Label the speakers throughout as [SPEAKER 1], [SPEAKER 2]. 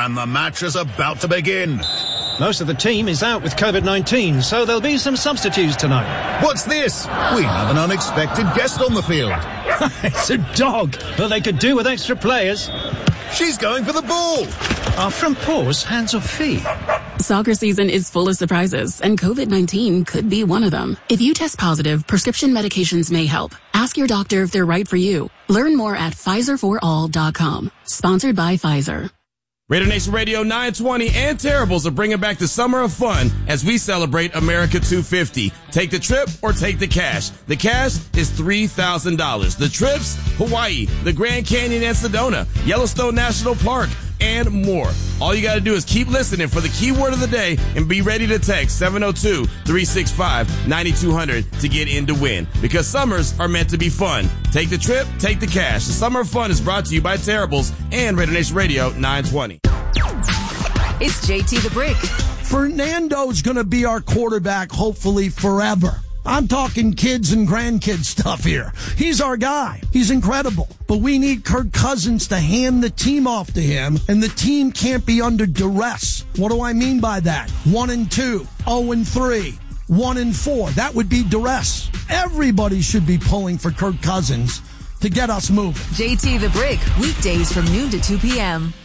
[SPEAKER 1] And the match is about to begin.
[SPEAKER 2] Most of the team is out with COVID-19, so there'll be some substitutes tonight.
[SPEAKER 1] What's this? We have an unexpected guest on the field.
[SPEAKER 2] It's a dog. Well, they could do with extra players.
[SPEAKER 1] She's going for the ball.
[SPEAKER 2] Our front paws, hands or feet?
[SPEAKER 3] Soccer season is full of surprises, and COVID-19 could be one of them. If you test positive, prescription medications may help. Ask your doctor if they're right for you. Learn more at PfizerForAll.com. Sponsored by Pfizer.
[SPEAKER 4] Raider Nation Radio 920 and Terribles are bringing back the summer of fun as we celebrate America 250. Take the trip or take the cash. The cash is $3,000. The trips, Hawaii, the Grand Canyon and Sedona, Yellowstone National Park, and more. All you got to do is keep listening for the keyword of the day and be ready to text 702-365-9200 to get in to win. Because summers are meant to be fun. Take the trip, take the cash. The Summer of Fun is brought to you by Terribles and Raider Nation Radio 920.
[SPEAKER 5] It's JT the Brick.
[SPEAKER 6] Fernando's going to be our quarterback, hopefully forever. I'm talking kids and grandkids stuff here. He's our guy. He's incredible. But we need Kirk Cousins to hand the team off to him, and the team can't be under duress. What do I mean by that? 1-2, 0-3, 1-4. That would be duress. Everybody should be pulling for Kirk Cousins to get us moving.
[SPEAKER 5] JT the Brick, weekdays from noon to 2 p.m.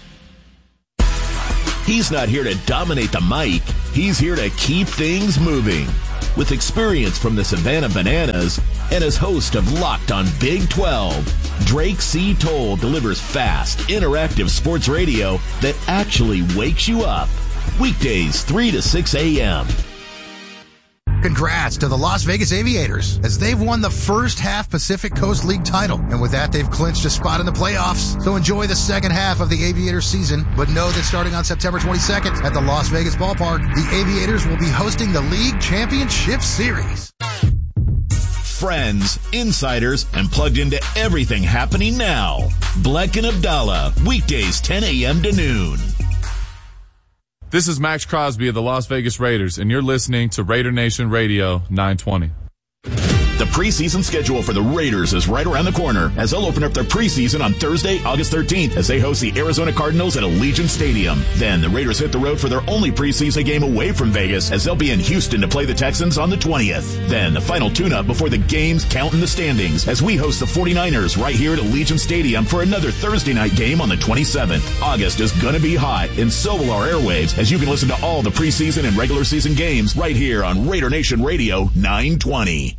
[SPEAKER 7] He's not here to dominate the mic. He's here to keep things moving. With experience from the Savannah Bananas and as host of Locked on Big 12, Drake C. Toll delivers fast, interactive sports radio that actually wakes you up. Weekdays 3 to 6 a.m.
[SPEAKER 8] Congrats to the Las Vegas Aviators as they've won the first half Pacific Coast League title. And with that, they've clinched a spot in the playoffs. So enjoy the second half of the Aviators season. But know that starting on September 22nd at the Las Vegas Ballpark, the Aviators will be hosting the League Championship Series.
[SPEAKER 7] Friends, insiders, and plugged into everything happening now. Bleck and Abdallah, weekdays 10 a.m. to noon.
[SPEAKER 9] This is Max Crosby of the Las Vegas Raiders, and you're listening to Raider Nation Radio 920.
[SPEAKER 7] The preseason schedule for the Raiders is right around the corner as they'll open up their preseason on Thursday, August 13th as they host the Arizona Cardinals at Allegiant Stadium. Then the Raiders hit the road for their only preseason game away from Vegas as they'll be in Houston to play the Texans on the 20th. Then the final tune-up before the games count in the standings as we host the 49ers right here at Allegiant Stadium for another Thursday night game on the 27th. August is going to be hot, and so will our airwaves as you can listen to all the preseason and regular season games right here on Raider Nation Radio 920.